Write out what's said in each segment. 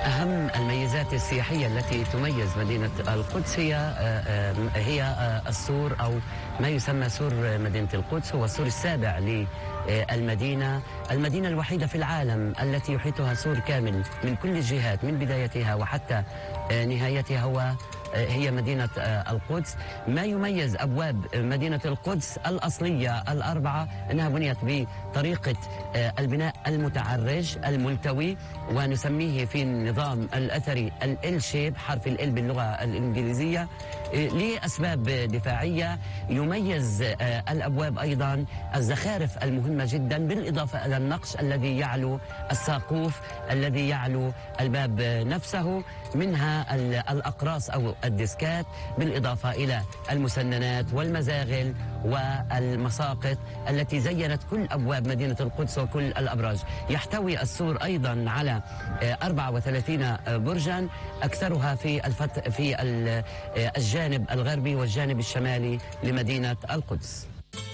أهم الميزات السياحية التي تميز مدينة القدس هي السور أو ما يسمى سور مدينة القدس. هو السور السابع للمدينة، المدينة الوحيدة في العالم التي يحيطها سور كامل من كل الجهات من بدايتها وحتى نهايتها هي مدينة القدس. ما يميز أبواب مدينة القدس الأصلية الأربعة أنها بنيت بطريقة البناء المتعرج الملتوي، ونسميه في النظام الأثري ال شيب، حرف ال باللغة الإنجليزية، لأسباب دفاعية. يميز الأبواب أيضا الزخارف المهمة جدا، بالإضافة إلى النقش الذي يعلو الساقوف الذي يعلو الباب نفسه، منها الأقراص أو الديسكات، بالإضافة إلى المسننات والمزاغل والمساقط التي زينت كل أبواب مدينة القدس وكل الأبراج. يحتوي السور أيضا على 34 برجا، أكثرها في الجانب الغربي والجانب الشمالي لمدينة القدس.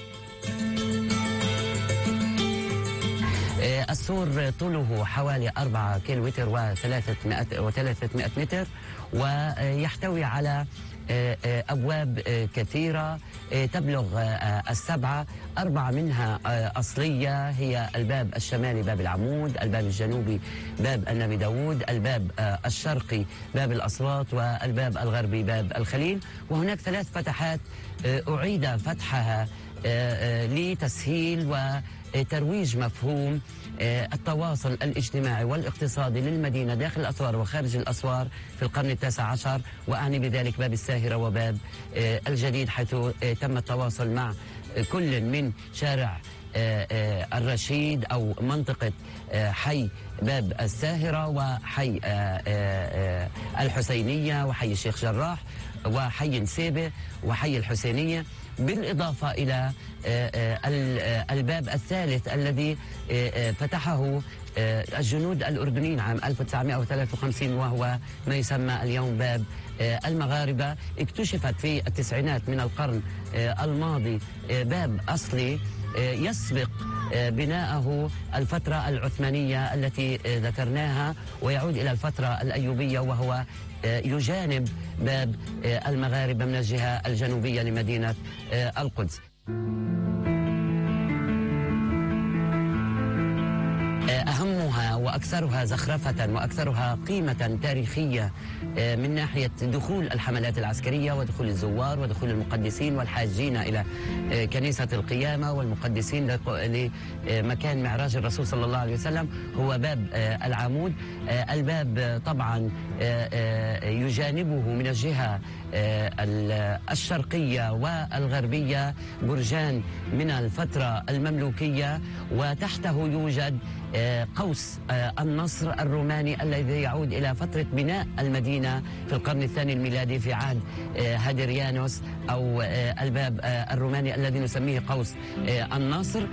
السور طوله حوالي 4 كيلومتر و300 متر، ويحتوي على أبواب كثيرة تبلغ 7، 4 منها أصلية، هي الباب الشمالي باب العمود، الباب الجنوبي باب النبي داود، الباب الشرقي باب الأصوات، والباب الغربي باب الخليل. وهناك 3 فتحات أعيد فتحها لتسهيل وترويج مفهوم التواصل الاجتماعي والاقتصادي للمدينة داخل الأسوار وخارج الأسوار في القرن ال19، وأعني بذلك باب الساهرة وباب الجديد، حيث تم التواصل مع كل من شارع الرشيد أو منطقة حي باب الساهرة وحي الحسينية وحي الشيخ جراح وحي نسيبة وحي الحسينية، بالإضافة إلى الباب الثالث الذي فتحه الجنود الأردنيين عام 1953، وهو ما يسمى اليوم باب المغاربة. اكتشفت في التسعينات من القرن الماضي باب أصلي يسبق بناءه الفترة العثمانية التي ذكرناها، ويعود إلى الفترة الأيوبية، وهو يجانب باب المغاربة من الجهة الجنوبية لمدينة القدس. أهمها وأكثرها زخرفة وأكثرها قيمة تاريخية من ناحية دخول الحملات العسكرية ودخول الزوار ودخول المقدسين والحاجين إلى كنيسة القيامة والمقدسين لمكان معراج الرسول صلى الله عليه وسلم هو باب العمود. الباب طبعا يجانبه من الجهة الشرقية والغربية برجان من الفترة المملوكية، وتحته يوجد قوس النصر الروماني الذي يعود إلى فترة بناء المدينة في القرن الثاني الميلادي في عهد هادريانوس، أو الباب الروماني الذي نسميه قوس النصر.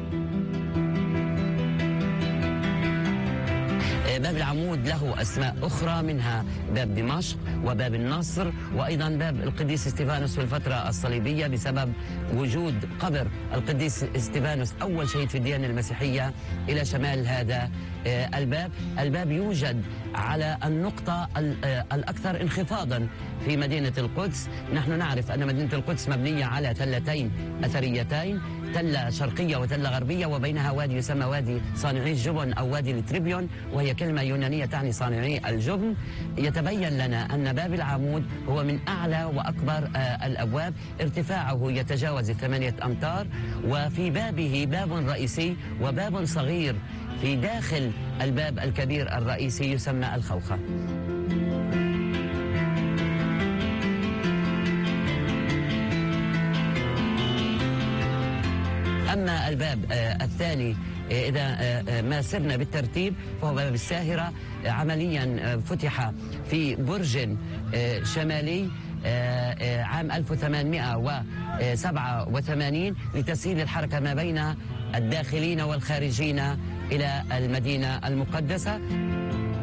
باب العمود له أسماء أخرى، منها باب دمشق وباب النصر، وأيضا باب القديس استيفانوس في الفترة الصليبية بسبب وجود قبر القديس استيفانوس أول شهيد في الديانة المسيحية إلى شمال هذا الباب. الباب يوجد على النقطة الأكثر انخفاضا في مدينة القدس. نحن نعرف أن مدينة القدس مبنية على تلتين أثريتين، تلة شرقية وتلة غربية، وبينها وادي يسمى وادي صانعي الجبن أو وادي التريبيون، وهي كلمة يونانية تعني صانعي الجبن. يتبين لنا أن باب العمود هو من أعلى وأكبر الأبواب، ارتفاعه يتجاوز 8 أمتار، وفي بابه باب رئيسي وباب صغير في داخل الباب الكبير الرئيسي يسمى الخوخة. أما الباب الثاني إذا ما سرنا بالترتيب فهو باب الساهرة، عمليا فتح في برج شمالي عام 1887 لتسهيل الحركة ما بين الداخلين والخارجين إلى المدينة المقدسة.